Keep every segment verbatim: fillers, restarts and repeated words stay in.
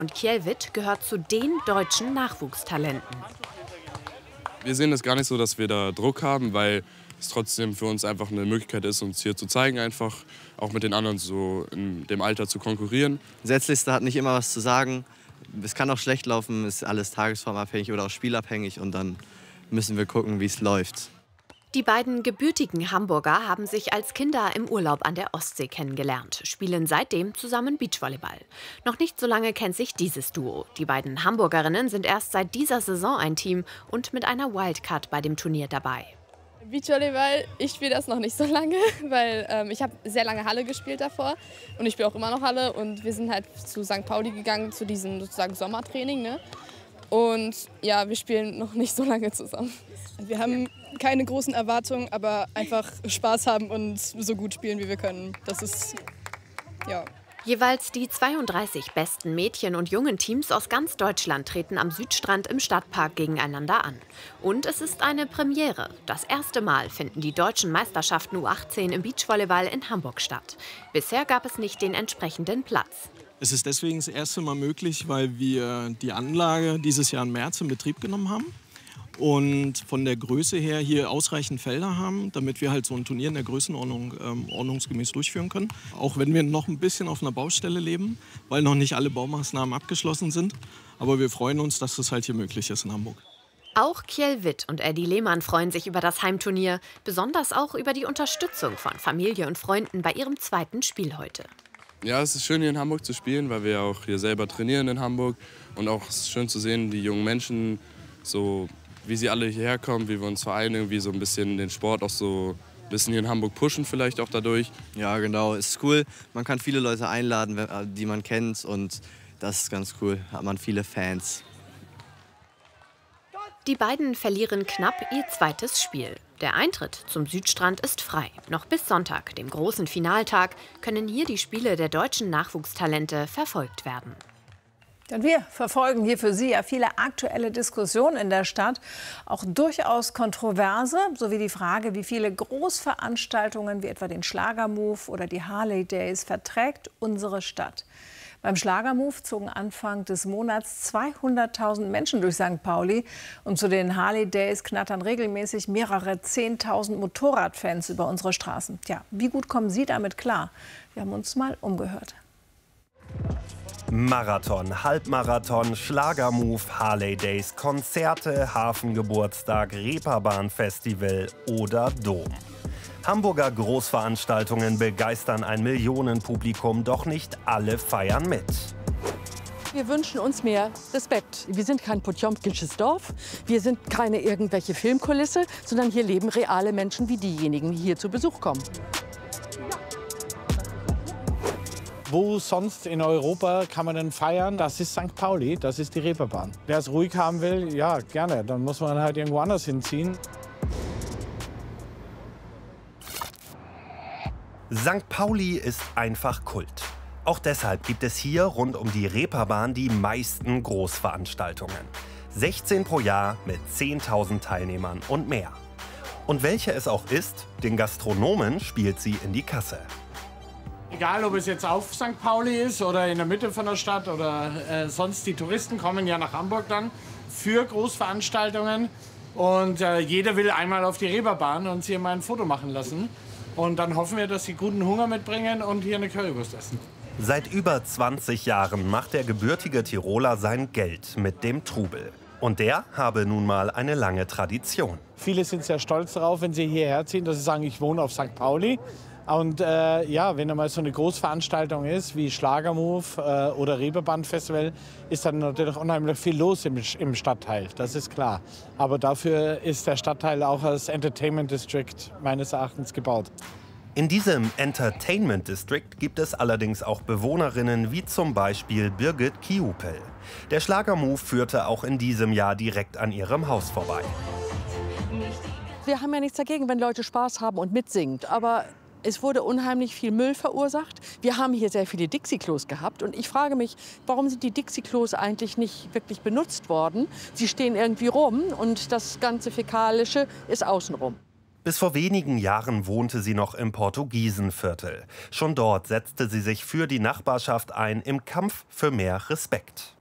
Und Kjellwit gehört zu den deutschen Nachwuchstalenten. Wir sehen es gar nicht so, dass wir da Druck haben, weil es trotzdem für uns einfach eine Möglichkeit ist, uns hier zu zeigen, einfach auch mit den anderen so in dem Alter zu konkurrieren. Setzliste hat nicht immer was zu sagen. Es kann auch schlecht laufen, ist alles tagesformabhängig oder auch spielabhängig und dann müssen wir gucken, wie es läuft. Die beiden gebürtigen Hamburger haben sich als Kinder im Urlaub an der Ostsee kennengelernt, spielen seitdem zusammen Beachvolleyball. Noch nicht so lange kennt sich dieses Duo. Die beiden Hamburgerinnen sind erst seit dieser Saison ein Team und mit einer Wildcard bei dem Turnier dabei. Beachvolleyball, ich spiele das noch nicht so lange, weil ähm, ich habe sehr lange Halle gespielt davor und ich spiele auch immer noch Halle und wir sind halt zu Sankt Pauli gegangen, zu diesem sozusagen Sommertraining, ne? Und ja, wir spielen noch nicht so lange zusammen. Wir haben keine großen Erwartungen, aber einfach Spaß haben und so gut spielen, wie wir können. Das ist, ja. Jeweils die zweiunddreißig besten Mädchen- und jungen Teams aus ganz Deutschland treten am Südstrand im Stadtpark gegeneinander an. Und es ist eine Premiere. Das erste Mal finden die deutschen Meisterschaften U achtzehn im Beachvolleyball in Hamburg statt. Bisher gab es nicht den entsprechenden Platz. Es ist deswegen das erste Mal möglich, weil wir die Anlage dieses Jahr im März in Betrieb genommen haben und von der Größe her hier ausreichend Felder haben, damit wir halt so ein Turnier in der Größenordnung ähm, ordnungsgemäß durchführen können. Auch wenn wir noch ein bisschen auf einer Baustelle leben, weil noch nicht alle Baumaßnahmen abgeschlossen sind. Aber wir freuen uns, dass das halt hier möglich ist in Hamburg. Auch Kjellwit und Eddie Lehmann freuen sich über das Heimturnier, besonders auch über die Unterstützung von Familie und Freunden bei ihrem zweiten Spiel heute. Ja, es ist schön, hier in Hamburg zu spielen, weil wir auch hier selber trainieren in Hamburg. Und auch es ist schön zu sehen, die jungen Menschen, so wie sie alle hierher kommen, wie wir uns vereinen, irgendwie so ein bisschen den Sport auch so ein bisschen hier in Hamburg pushen vielleicht auch dadurch. Ja, genau, ist cool. Man kann viele Leute einladen, die man kennt und das ist ganz cool, hat man viele Fans. Die beiden verlieren knapp ihr zweites Spiel. Der Eintritt zum Südstrand ist frei. Noch bis Sonntag, dem großen Finaltag, können hier die Spiele der deutschen Nachwuchstalente verfolgt werden. Und wir verfolgen hier für Sie ja viele aktuelle Diskussionen in der Stadt, auch durchaus kontroverse, sowie die Frage, wie viele Großveranstaltungen wie etwa den Schlagermove oder die Harley Days verträgt unsere Stadt. Beim Schlagermove zogen Anfang des Monats zweihunderttausend Menschen durch Sankt Pauli. Und zu den Harley Days knattern regelmäßig mehrere zehntausend Motorradfans über unsere Straßen. Tja, wie gut kommen Sie damit klar? Wir haben uns mal umgehört. Marathon, Halbmarathon, Schlagermove, Harley Days, Konzerte, Hafengeburtstag, Reeperbahn-Festival oder Dom. Hamburger Großveranstaltungen begeistern ein Millionenpublikum, doch nicht alle feiern mit. Wir wünschen uns mehr Respekt. Wir sind kein potjomkinsches Dorf, wir sind keine irgendwelche Filmkulisse, sondern hier leben reale Menschen wie diejenigen, die hier zu Besuch kommen. Wo sonst in Europa kann man denn feiern? Das ist Sankt Pauli, das ist die Reeperbahn. Wer es ruhig haben will, ja, gerne. Dann muss man halt irgendwo anders hinziehen. Sankt Pauli ist einfach Kult. Auch deshalb gibt es hier rund um die Reeperbahn die meisten Großveranstaltungen. sechzehn pro Jahr mit zehntausend Teilnehmern und mehr. Und welche es auch ist, den Gastronomen spielt sie in die Kasse. Egal, ob es jetzt auf Sankt Pauli ist oder in der Mitte von der Stadt oder äh, sonst, die Touristen kommen ja nach Hamburg dann für Großveranstaltungen. Und äh, jeder will einmal auf die Reeperbahn und sich mal ein Foto machen lassen. Und dann hoffen wir, dass sie guten Hunger mitbringen und hier eine Currywurst essen. Seit über zwanzig Jahren macht der gebürtige Tiroler sein Geld mit dem Trubel. Und der habe nun mal eine lange Tradition. Viele sind sehr stolz darauf, wenn sie hierher ziehen, dass sie sagen, ich wohne auf Sankt Pauli. Und äh, ja, wenn einmal so eine Großveranstaltung ist, wie Schlagermove äh, oder Reeperbahn-Festival, ist dann natürlich unheimlich viel los im, im Stadtteil, das ist klar. Aber dafür ist der Stadtteil auch als Entertainment District meines Erachtens gebaut. In diesem Entertainment District gibt es allerdings auch Bewohnerinnen wie zum Beispiel Birgit Kiupel. Der Schlagermove führte auch in diesem Jahr direkt an ihrem Haus vorbei. Wir haben ja nichts dagegen, wenn Leute Spaß haben und mitsingen. Aber es wurde unheimlich viel Müll verursacht. Wir haben hier sehr viele Dixie-Klos gehabt. Und ich frage mich, warum sind die Dixie-Klos eigentlich nicht wirklich benutzt worden? Sie stehen irgendwie rum und das ganze Fäkalische ist außenrum. Bis vor wenigen Jahren wohnte sie noch im Portugiesenviertel. Schon dort setzte sie sich für die Nachbarschaft ein im Kampf für mehr Respekt.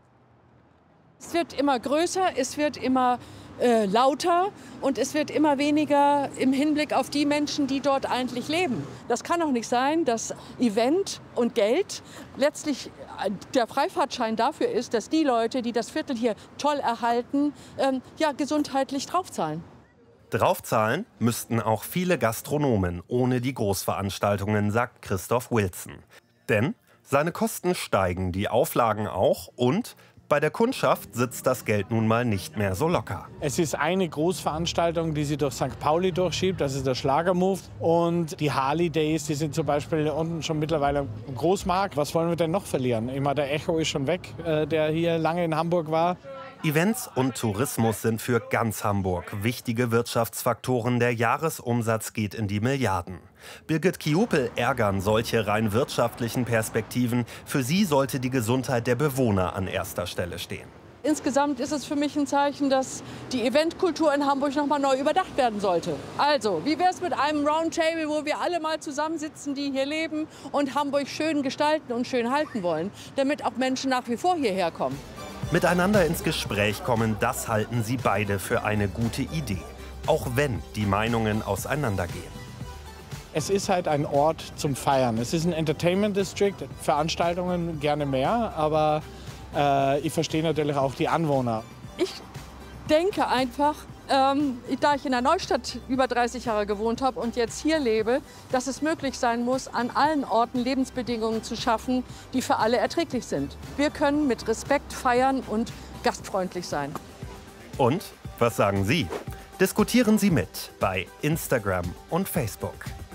Es wird immer größer, es wird immer äh, lauter und es wird immer weniger im Hinblick auf die Menschen, die dort eigentlich leben. Das kann doch nicht sein, dass Event und Geld letztlich der Freifahrtschein dafür ist, dass die Leute, die das Viertel hier toll erhalten, ähm, ja, gesundheitlich draufzahlen. Draufzahlen müssten auch viele Gastronomen ohne die Großveranstaltungen, sagt Christoph Wilson. Denn seine Kosten steigen, die Auflagen auch und bei der Kundschaft sitzt das Geld nun mal nicht mehr so locker. Es ist eine Großveranstaltung, die sie durch Sankt Pauli durchschiebt, das ist der Schlagermove. Und die Harley Days, die sind zum Beispiel unten schon mittlerweile ein Großmarkt. Was wollen wir denn noch verlieren? Immer der Echo ist schon weg, der hier lange in Hamburg war. Events und Tourismus sind für ganz Hamburg wichtige Wirtschaftsfaktoren. Der Jahresumsatz geht in die Milliarden. Birgit Kiupel ärgern solche rein wirtschaftlichen Perspektiven. Für sie sollte die Gesundheit der Bewohner an erster Stelle stehen. Insgesamt ist es für mich ein Zeichen, dass die Eventkultur in Hamburg noch mal neu überdacht werden sollte. Also, wie wäre es mit einem Roundtable, wo wir alle mal zusammensitzen, die hier leben und Hamburg schön gestalten und schön halten wollen, damit auch Menschen nach wie vor hierher kommen? Miteinander ins Gespräch kommen, das halten sie beide für eine gute Idee. Auch wenn die Meinungen auseinandergehen. Es ist halt ein Ort zum Feiern. Es ist ein Entertainment District, Veranstaltungen gerne mehr, aber äh, ich verstehe natürlich auch die Anwohner. Ich denke einfach, ähm, da ich in der Neustadt über dreißig Jahre gewohnt habe und jetzt hier lebe, dass es möglich sein muss, an allen Orten Lebensbedingungen zu schaffen, die für alle erträglich sind. Wir können mit Respekt feiern und gastfreundlich sein. Und was sagen Sie? Diskutieren Sie mit bei Instagram und Facebook.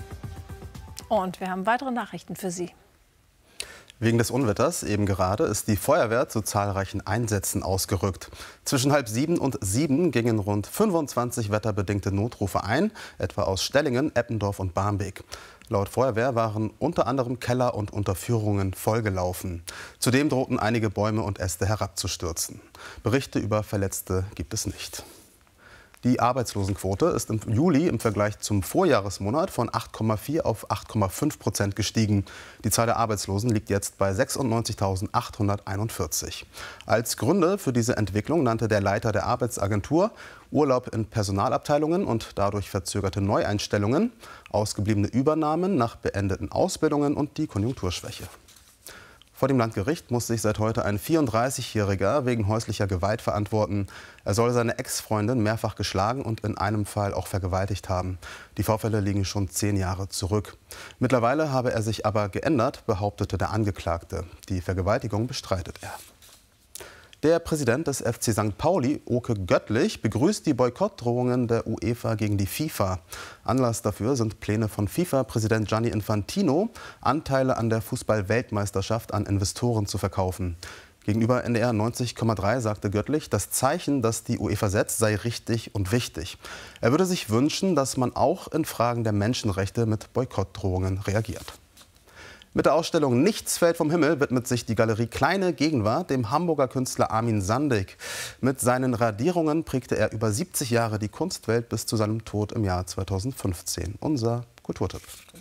Und wir haben weitere Nachrichten für Sie. Wegen des Unwetters eben gerade ist die Feuerwehr zu zahlreichen Einsätzen ausgerückt. Zwischen halb sieben und sieben gingen rund fünfundzwanzig wetterbedingte Notrufe ein, etwa aus Stellingen, Eppendorf und Barmbek. Laut Feuerwehr waren unter anderem Keller und Unterführungen vollgelaufen. Zudem drohten einige Bäume und Äste herabzustürzen. Berichte über Verletzte gibt es nicht. Die Arbeitslosenquote ist im Juli im Vergleich zum Vorjahresmonat von acht Komma vier auf acht Komma fünf Prozent gestiegen. Die Zahl der Arbeitslosen liegt jetzt bei sechsundneunzigtausendachthunderteinundvierzig. Als Gründe für diese Entwicklung nannte der Leiter der Arbeitsagentur Urlaub in Personalabteilungen und dadurch verzögerte Neueinstellungen, ausgebliebene Übernahmen nach beendeten Ausbildungen und die Konjunkturschwäche. Vor dem Landgericht muss sich seit heute ein vierunddreißigjähriger wegen häuslicher Gewalt verantworten. Er soll seine Ex-Freundin mehrfach geschlagen und in einem Fall auch vergewaltigt haben. Die Vorfälle liegen schon zehn Jahre zurück. Mittlerweile habe er sich aber geändert, behauptete der Angeklagte. Die Vergewaltigung bestreitet er. Der Präsident des F C Sankt Pauli, Oke Göttlich, begrüßt die Boykottdrohungen der UEFA gegen die FIFA. Anlass dafür sind Pläne von FIFA-Präsident Gianni Infantino, Anteile an der Fußball-Weltmeisterschaft an Investoren zu verkaufen. Gegenüber N D R neunzig Komma drei sagte Göttlich, das Zeichen, das die UEFA setzt, sei richtig und wichtig. Er würde sich wünschen, dass man auch in Fragen der Menschenrechte mit Boykottdrohungen reagiert. Mit der Ausstellung Nichts fällt vom Himmel widmet sich die Galerie Kleine Gegenwart dem Hamburger Künstler Armin Sandig. Mit seinen Radierungen prägte er über siebzig Jahre die Kunstwelt bis zu seinem Tod im Jahr zweitausendfünfzehn. Unser Kulturtipp.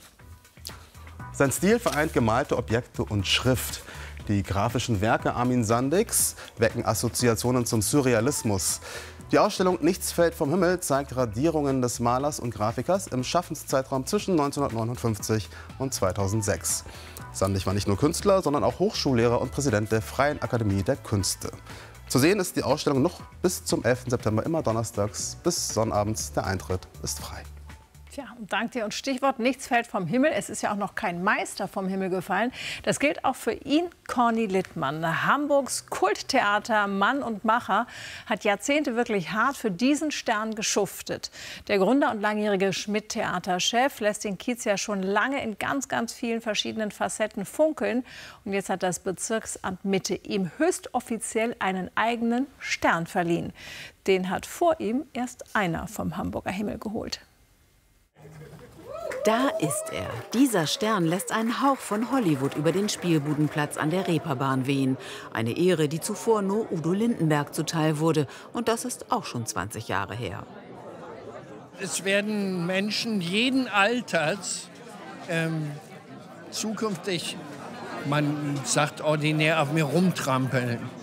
Sein Stil vereint gemalte Objekte und Schrift. Die grafischen Werke Armin Sandigs wecken Assoziationen zum Surrealismus. Die Ausstellung Nichts fällt vom Himmel zeigt Radierungen des Malers und Grafikers im Schaffenszeitraum zwischen neunzehnhundertneunundfünfzig und zweitausendsechs. Sandig war nicht nur Künstler, sondern auch Hochschullehrer und Präsident der Freien Akademie der Künste. Zu sehen ist die Ausstellung noch bis zum elften September, immer donnerstags bis sonnabends. Der Eintritt ist frei. Tja, und dank dir. Und Stichwort Nichts fällt vom Himmel. Es ist ja auch noch kein Meister vom Himmel gefallen. Das gilt auch für ihn, Corny Littmann. Hamburgs Kulttheater, Mann und Macher, hat Jahrzehnte wirklich hart für diesen Stern geschuftet. Der Gründer und langjährige Schmidt-Theaterchef lässt den Kiez ja schon lange in ganz, ganz vielen verschiedenen Facetten funkeln. Und jetzt hat das Bezirksamt Mitte ihm höchstoffiziell einen eigenen Stern verliehen. Den hat vor ihm erst einer vom Hamburger Himmel geholt. Da ist er. Dieser Stern lässt einen Hauch von Hollywood über den Spielbudenplatz an der Reeperbahn wehen. Eine Ehre, die zuvor nur Udo Lindenberg zuteil wurde. Und das ist auch schon zwanzig Jahre her. Es werden Menschen jeden Alters ähm, zukünftig, man sagt ordinär, auf mir rumtrampeln.